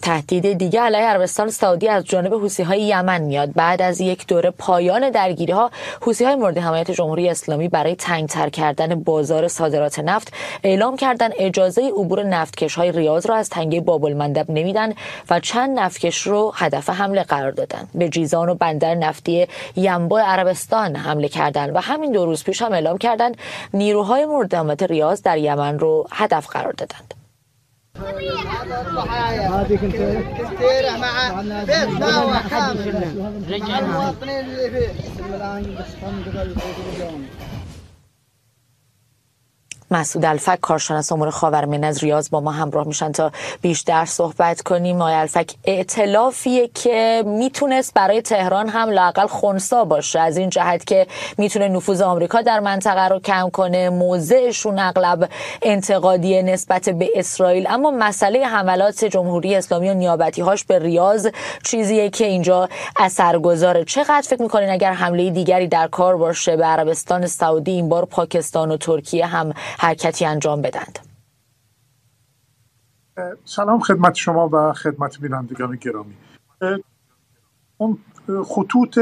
تهدید دیگه علیه عربستان سعودی از جانب حوثی‌های یمن میاد. بعد از یک دوره پایان درگیری‌ها، حوثی‌های مورد حمایت جمهوری اسلامی برای تنگ‌تر کردن بازار صادرات نفت اعلام کردن اجازه عبور نفتکش‌های ریاض را از تنگه باب‌المندب نمیدن و چند نفتکش رو هدف حمله قرار دادن. به جیزان و بندر نفتی ینبع عربستان حمله کردن و همین 2 روز پیش هم اعلام کردن نیروهای مورد حمایت ریاض در یمن رو هدف قرار دادند. هذه كنتيرة مع بيت دعوة كامل مع المواطنين اللي فيه. مسعود الفک کارشناس امور خاورمیانه از ریاض با ما همراه میشن تا بیشتر صحبت کنیم. آقای الفک، ائتلافیه که میتونست برای تهران هم لااقل خنثی باشه، از این جهت که میتونه نفوذ آمریکا در منطقه رو کم کنه، موضعشون اغلب انتقادی نسبت به اسرائیل، اما مسئله حملات جمهوری اسلامی و نیابتی‌هاش به ریاض چیزیه که اینجا اثرگذاره. چقدر فکر میکنین اگر حمله دیگری در کار باشه به عربستان سعودی، این بار پاکستان و ترکیه هم حرکتی انجام بدند؟ سلام خدمت شما و خدمت بینندگان گرامی. اون خطوط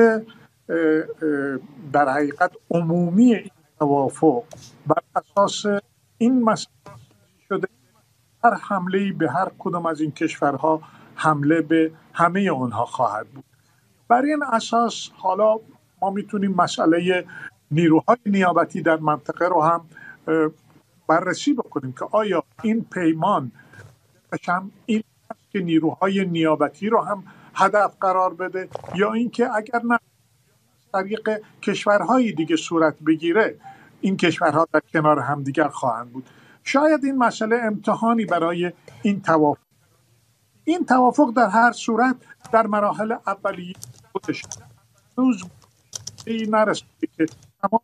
در حقیقت عمومی این توافق بر اساس این مسئله شده هر حمله‌ای به هر کدام از این کشورها حمله به همه اونها خواهد بود. بر این اساس حالا ما میتونیم مسئله نیروهای نیابتی در منطقه رو هم بررسی بکنیم که آیا این پیمان این است که نیروهای نیابتی رو هم هدف قرار بده یا اینکه اگر نه طریق کشورهای دیگه صورت بگیره این کشورها در کنار همدیگر خواهند بود. شاید این مسئله امتحانی برای این توافق در هر صورت در مراحل اولیه خودش روز نرسیده که تمام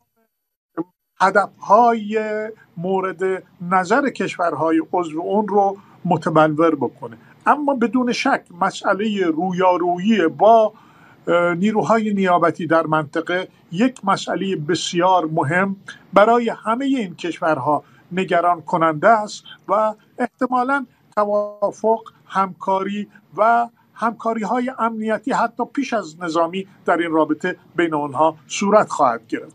هدفهای مورد نظر کشورهای عضو اون رو متبلور بکنه، اما بدون شک مسئله رویارویی با نیروهای نیابتی در منطقه یک مسئله بسیار مهم برای همه این کشورها نگران کننده است و احتمالاً توافق، همکاری های امنیتی حتی پیش از نظامی در این رابطه بین آنها صورت خواهد گرفت.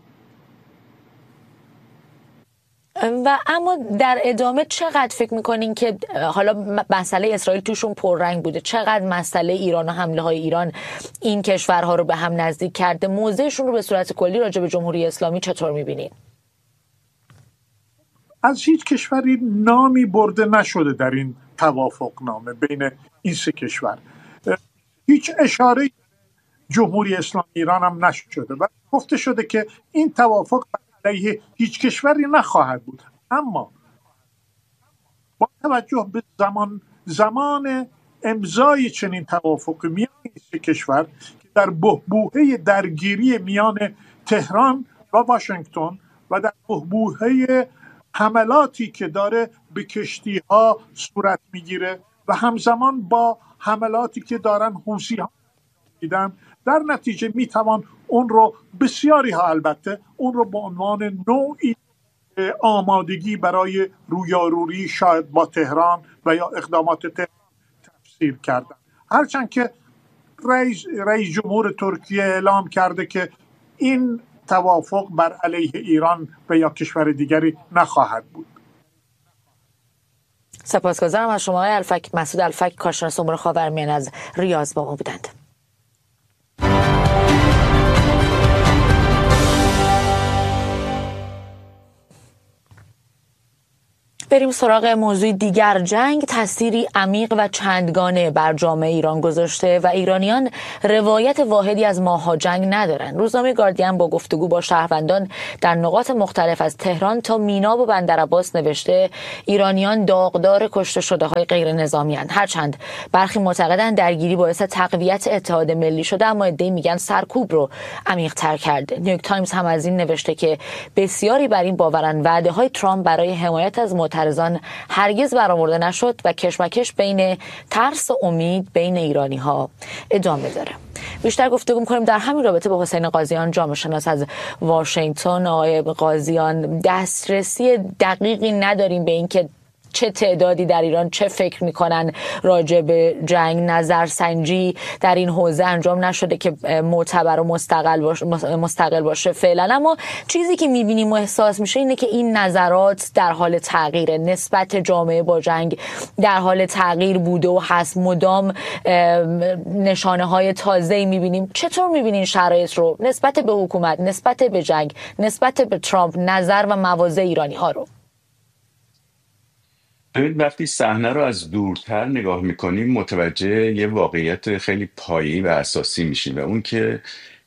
و اما در ادامه چقدر فکر میکنین که حالا مسئله اسرائیل توشون پررنگ بوده، چقدر مسئله ایران و حمله های ایران این کشورها رو به هم نزدیک کرده، موضعشون رو به صورت کلی راجع به جمهوری اسلامی چطور میبینین؟ از هیچ کشوری نامی برده نشده در این توافق نامه بین این سه کشور، هیچ اشاره جمهوری اسلامی ایران هم نشده و گفته شده که این توافق علیه هیچ کشوری نخواهد بود. اما با توجه به زمان امضای چنین توافقی میان این سه کشور که در بحبوحه درگیری میان تهران و واشنگتن و در بحبوحه حملاتی که داره به کشتی‌ها صورت میگیره و همزمان با حملاتی که دارن حوثی‌ها میدن، در نتیجه میتوان اون رو بسیاری ها البته اون رو به عنوان نوعی آمادگی برای رویارویی شاید با تهران و یا اقدامات تهران تفسیر کردن، هرچند که رئیس جمهور ترکیه اعلام کرده که این توافق بر علیه ایران و یا کشور دیگری نخواهد بود. سپاسگزارم از شما آقای الفک. مسعود الفک کارشناس امور خاورمیانه از ریاض با ما بودند. بریم سراغ موضوع دیگر. جنگ تأثیری عمیق و چندگانه بر جامعه ایران گذاشته و ایرانیان روایت واحدی از ماه‌ها جنگ ندارن. روزنامه گاردین با گفتگو با شهروندان در نقاط مختلف از تهران تا مینا و بندرعباس نوشته ایرانیان داغدار کشته شده‌های غیر نظامی‌اند. هرچند برخی معتقدند درگیری باعث تقویت اتحاد ملی شده، اما عده‌ای میگن سرکوب رو عمیق‌تر کرده. نیویورک تایمز هم از این نوشته که بسیاری بر این باورند وعده‌های ترامپ برای حمایت از معترضان هرگز برآورده نشد و کشمکش بین ترس و امید بین ایرانی‌ها ادامه داره. بیشتر گفتگو می‌کنیم در همین رابطه با حسین قاضیان، جامعه شناس از واشنگتن. آقای قاضیان، دسترسی دقیقی نداریم به اینکه چه تعدادی در ایران چه فکر میکنن راجع به جنگ. نظرسنجی در این حوزه انجام نشده که معتبر و مستقل باشه فعلا، اما چیزی که میبینیم و احساس میشه اینه که این نظرات در حال تغییره. نسبت جامعه با جنگ در حال تغییر بوده و هست، مدام نشانه های تازه‌ای میبینیم. چطور میبینین شرایط رو نسبت به حکومت، نسبت به جنگ، نسبت به ترامپ، نظر و مواضع ایرانی ها رو؟ ببین، وقتی صحنه رو از دورتر نگاه میکنیم متوجه یه واقعیت خیلی پایه‌ای و اساسی میشیم و اون که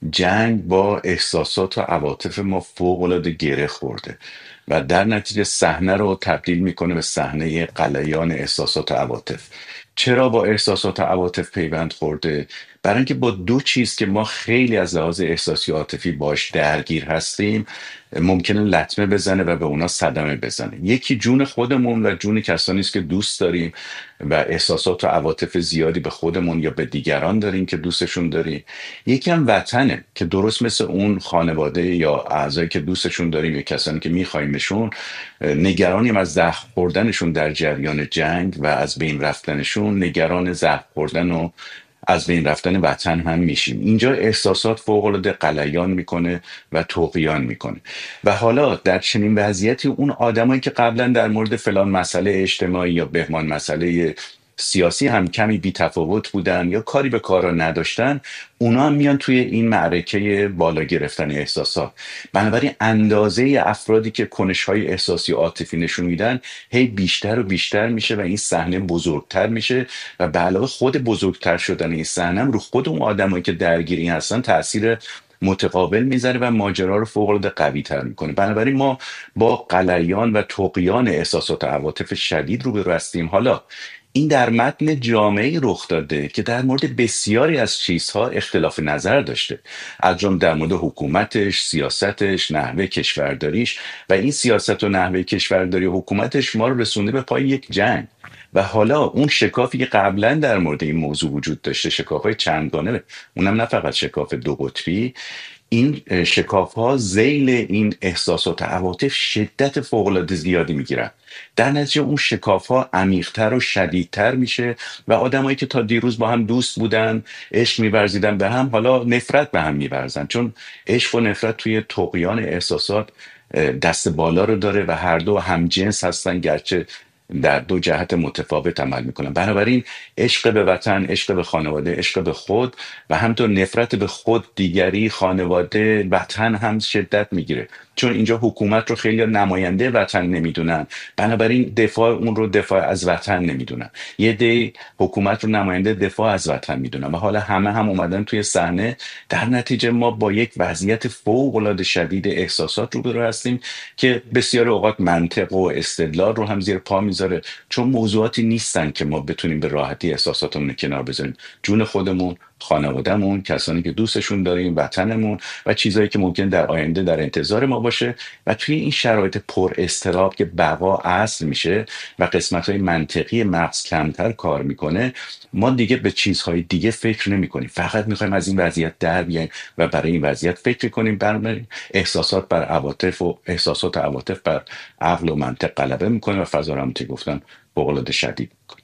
جنگ با احساسات و عواطف ما فوق‌العاده گره خورده و در نتیجه صحنه رو تبدیل میکنه به صحنه غلیان احساسات و عواطف. چرا با احساسات و عواطف پیوند خورده؟ برای اینکه با دو چیز که ما خیلی از لحاظ احساسی و عاطفی باش درگیر هستیم ممکنه لطمه بزنه و به اونا صدمه بزنه. یکی جون خودمون و جون کسانی است که دوست داریم و احساسات و عواطف زیادی به خودمون یا به دیگران داریم که دوستشون داریم. یکی هم وطنه که درست مثل اون خانواده یا اعضایی که دوستشون داریم یا کسانی که میخوایمشون نگرانیم از زخم خوردنشون در جریان جنگ و از بین رفتنشون، نگران زخم خوردن و از بین رفتن وطن هم میشیم. اینجا احساسات فوق‌العاده غلیان میکنه و طغیان میکنه و حالا در چنین وضعیتی اون آدمایی که قبلا در مورد فلان مسئله اجتماعی یا بهمان مسئله سیاسی هم کمی بی تفاوت بودن یا کاری به کارا نداشتن، اونا هم میان توی این معرکه بالا گرفتن احساسات. بنابراین اندازه افرادی که کنش‌های احساسی و عاطفی نشون میدن هی بیشتر و بیشتر میشه و این صحنه بزرگتر میشه و به علاوه خود بزرگتر شدن این صحنه هم رو خود اون آدمایی که درگیر این هستن تاثیر متقابل میذاره و ماجرا رو فوق‌العاده قوی تر میکنه. بنابراین ما با غلیان و طغیان احساسات و عواطف شدید روبرو هستیم. حالا این در متن جامعی رخ داده که در مورد بسیاری از چیزها اختلاف نظر داشته، از جمله در مورد حکومتش، سیاستش، نحوه کشورداریش و این سیاست و نحوه کشورداری و حکومتش ما رو رسونده به پای یک جنگ. و حالا اون شکافی که قبلا در مورد این موضوع وجود داشته، شکاف‌های چندگانه، اونم نه فقط شکاف دو قطبی، این شکاف ها ذیل این احساسات و عواطف شدت فوق‌العاده زیادی میگیرن. در نتیجه اون شکاف ها عمیق‌تر و شدیدتر میشه و آدمایی که تا دیروز با هم دوست بودن، عشق می‌ورزیدن به هم، حالا نفرت به هم می‌ورزن، چون عشق و نفرت توی طغیان احساسات دست بالا رو داره و هر دو همجنس هستن گرچه در دو جهت متفاوت عمل میکنن. بنابراین عشق به وطن، عشق به خانواده، عشق به خود و همطور نفرت به خود، دیگری، خانواده، وطن هم شدت میگیره، چون اینجا حکومت رو خیلی نماینده وطن نمیدونن، بنابراین دفاع اون رو دفاع از وطن نمیدونن. یه دی حکومت رو نماینده دفاع از وطن میدونن و حالا همه هم اومدن توی صحنه. در نتیجه ما با یک وضعیت فوق العاده شدید احساسات روبرو هستیم که بسیار اوقات منطق و استدلال رو هم زیر پا میذاره، چون موضوعاتی نیستن که ما بتونیم به راحتی احساساتمون کنار بذاریم. جون خودمون، خانوادهمون، کسانی که دوستشون داریم، وطنمون و چیزایی که ممکن در آینده در انتظار ما باشه. و توی این شرایط پر اضطراب که بقا اصل میشه و قسمت‌های منطقی مغز کمتر کار میکنه، ما دیگه به چیزهای دیگه فکر نمی‌کنیم، فقط می‌خوایم از این وضعیت در بیایم و برای این وضعیت فکر کنیم. بر احساسات بر عواطف و احساسات و عواطف بر عقل و منطق غلبه میکنه و فضا رو هم گفتم فوق‌العاده شدید میکنه.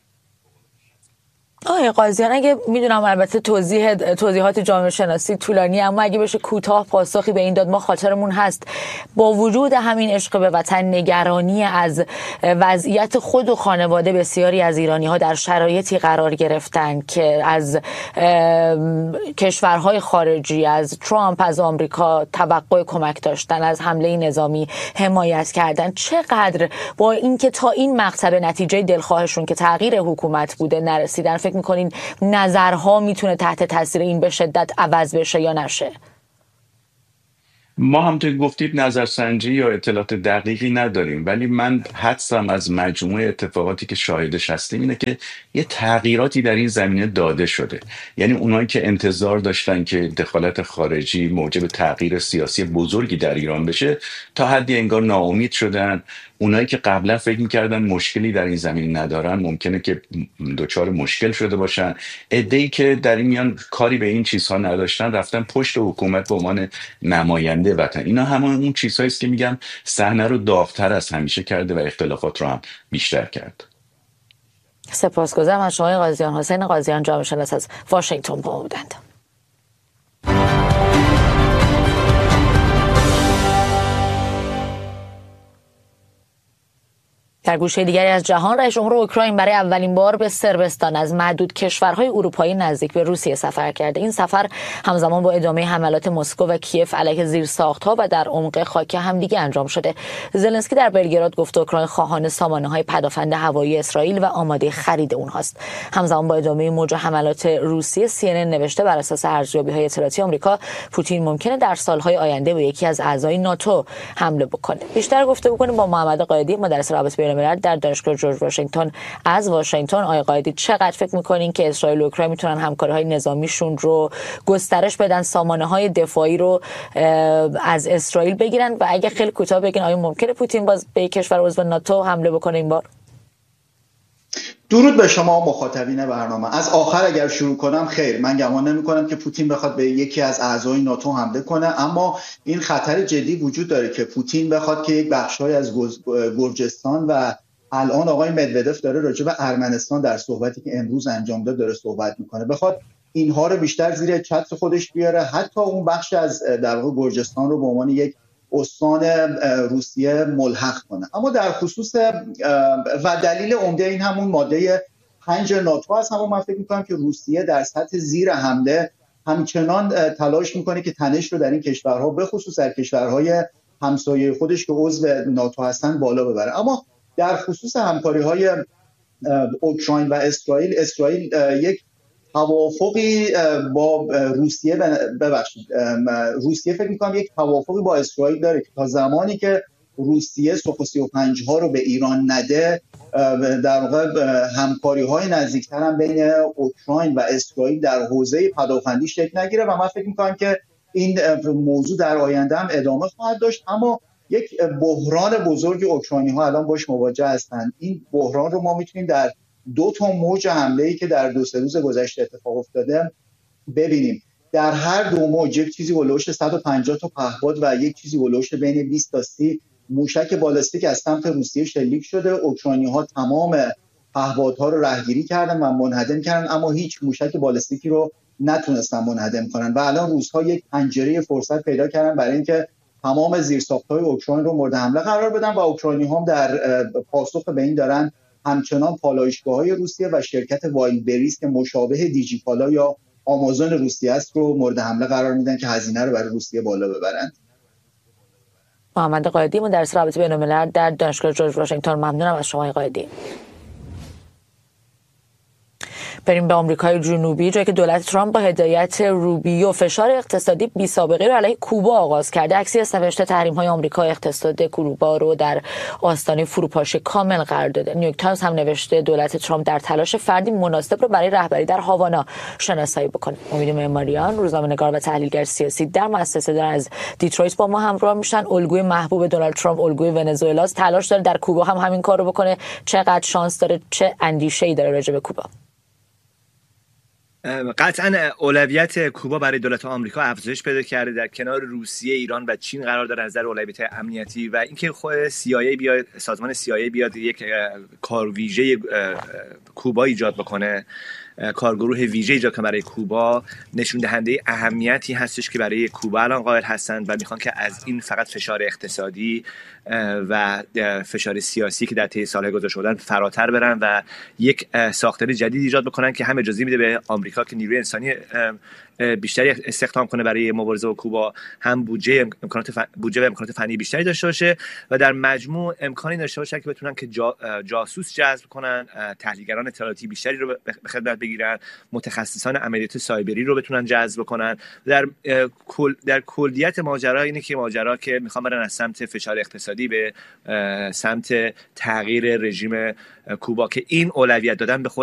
آقای قاضیان، اگه میدونم البته توضیحات جامعه شناسی طولانی، اما اگه بشه کوتاه پاسخی به این داد، ما خاطرمون هست با وجود همین عشق به وطن، نگرانی از وضعیت خود و خانواده بسیاری از ایرانی ها در شرایطی قرار گرفتن که از کشورهای خارجی، از ترامپ، از آمریکا توقع کمک داشتن، از حمله نظامی حمایت کردن. چقدر با اینکه تا این مقطع به نتیجه دلخواهشون که تغییر حکومت بوده نرسیدن، فکر میکنین نظرها میتونه تحت تاثیر این به شدت عوض بشه یا نشه؟ ما هم تو گفتید نظرسنجی یا اطلاعات دقیقی نداریم، ولی من حدسم از مجموعه اتفاقاتی که شاهدش هستیم اینه که یه تغییراتی در این زمینه داده شده. یعنی اونایی که انتظار داشتن که دخالت خارجی موجب تغییر سیاسی بزرگی در ایران بشه تا حدی انگار ناامید شدن اونایی که قبلا فکر میکردن مشکلی در این زمین ندارن ممکنه که دچار مشکل شده باشن. عده‌ای که در این میان کاری به این چیزها نداشتن رفتن پشت حکومت به عنوان نماینده وطن. اینا همون اون چیزهایی است که میگم صحنه رو داغ‌تر از همیشه کرده و اختلافات رو هم بیشتر کرد. سپاسگزارم از شما قاضیان. حسین قاضیان جامعه شناس از واشنگتن با ما بودند. در گوشه دیگری از جهان رئیس جمهور اوکراین برای اولین بار به صربستان از معدود کشورهای اروپایی نزدیک به روسیه سفر کرده. این سفر همزمان با ادامه حملات مسکو و کیف علیه زیرساخت‌ها و در عمق خاک همدیگه انجام شده. زلنسکی در بلگراد گفت اوکراین خواهان سامانه‌های پدافند هوایی اسرائیل و آماده خرید اونهاست. همزمان با ادامه موج حملات روسیه CNN نوشته بر اساس ارزیابی‌های اطلاعاتی آمریکا پوتین ممکنه در سال‌های آینده به یکی از اعضای ناتو حمله بکنه. بیشتر گفتگو کنیم با محمد قائدی، مدرس روابط بین‌الملل در دانشگاه جورج واشنگتن از واشنگتن. آقای قائدی، چقدر فکر می‌کنین که اسرائیل و اوکراین میتونن همکاری‌های نظامیشون رو گسترش بدن، سامانه‌های دفاعی رو از اسرائیل بگیرن و اگه خیلی کوتاه بگین آیا ممکنه پوتین باز به کشور عضو ناتو حمله بکنه این بار؟ درود به شما مخاطبین برنامه. از آخر اگر شروع کنم، خیر، من گمان نمی‌کنم که پوتین بخواد به یکی از اعضای ناتو حمله کنه، اما این خطر جدی وجود داره که پوتین بخواد که یک بخشای از گرجستان و الان آقای مدودف داره راجع به ارمنستان در صحبتی که امروز انجام داد داره صحبت میکنه، بخواد اینها رو بیشتر زیر چتر خودش بیاره، حتی اون بخش از در واقع گرجستان رو به عنوان یک استان روسیه ملحق کنه. اما در خصوص و دلیل عمده این همون ماده 5 ناتو هست. اما من فکر میکنم که روسیه در سطح زیر حمله همچنان تلاش میکنه که تنش رو در این کشورها به خصوص در کشورهای همسایه خودش که عضو ناتو هستن بالا ببره. اما در خصوص همکاری‌های اوکراین و اسرائیل یک توافقی با روسیه روسیه فکر می‌کنم یک توافقی با اسرائیل داره که تا زمانی که روسیه سوخو 35 ها رو به ایران نده، در واقع همکاری‌های نزدیکتر هم بین اوکراین و اسرائیل در حوزه پدافندی شکل نگیره و من فکر می‌کنم که این موضوع در آینده هم ادامه خواهد داشت. اما یک بحران بزرگ اوکراینی‌ها الان باش مواجه هستند. این بحران رو ما میتونیم در 2 تا موج حمله‌ای که در 2-3 روز گذشته اتفاق افتاده ببینیم. در هر دو موج یک چیزی هولوش 150 تا پهپاد و یک چیزی هولوش بین 20 تا 30 موشک بالستیک از سمت روسیه شلیک شده. اوکراینی‌ها تمام پهپادها رو رهگیری کردن و منهدم کردن، اما هیچ موشک بالستیکی رو نتونستن منهدم کنن و الان روس‌ها یک پنجره فرصت پیدا کردن برای اینکه تمام زیرساخت‌های اوکراین رو مورد حمله قرار بدن و اوکراینی‌ها هم در پاسخ به این دارن همچنان پالایشگاه‌های روسیه و شرکت وایلدبریز که مشابه دیجیکالا یا آمازون روسیه است رو مورد حمله قرار میدن که هزینه رو برای روسیه بالا ببرند. محمد قائدی، مدرس روابط بین‌الملل در دانشگاه جورج واشنگتن. ممنونم از شما قائدی. بریم به آمریکای جنوبی، جایی که دولت ترامپ با هدایت روبیو فشار اقتصادی بی سابقه رو علیه کوبا آغاز کرده. عکسی از نوشته تحریم‌های آمریکا اقتصاد کوبا رو در آستانه فروپاشی کامل قرار داده. نیویورک تایمز هم نوشته دولت ترامپ در تلاش فردی مناسب رو برای رهبری در هاوانا شناسایی بکنه. امید معماریان، روزنامه‌نگار و تحلیلگر سیاسی در مؤسسه دارن از دیترویت با ما همراه میشن. الگوی محبوب دونالد ترامپ الگوی ونزوئلاست. تلاش داره در کوبا هم همین کارو بکنه. چقدر شانس داره، چه اندیشه‌ای داره راجع به کوبا؟ قطعا اولویت کوبا برای دولت آمریکا افزایش پیدا کرده. در کنار روسیه، ایران و چین قرار داره از نظر اولویت امنیتی و اینکه خود CIA بیاد، سازمان CIA بیاد یک کار ویژه کوبا ایجاد بکنه، کارگروه ویژه ایجاد کنه برای کوبا، نشون دهنده اهمیتی هستش که برای کوبا الان قائل هستند و میخوان که از این فقط فشار اقتصادی و فشار سیاسی که در طی سال‌های گذشته شدن فراتر برن و یک ساختار جدید ایجاد بکنن که هم اجازه میده به آمریکا که نیروی انسانی بیشتری استخدام کنه برای مبارزه با کوبا، هم بودجه و امکانات فنی بیشتری داشته باشه و در مجموع امکانی داشته باشه که بتونن که جاسوس جذب کنن، تحلیلگران اطلاعاتی بیشتری رو به خدمت بگیرن، متخصصان عملیات سایبری رو بتونن جذب کنن. در کلیت ماجرا اینه که ماجرا که میخوان برن از سمت فشار اقتصادی به سمت تغییر رژیم کوبا که این اولویت دادن به خود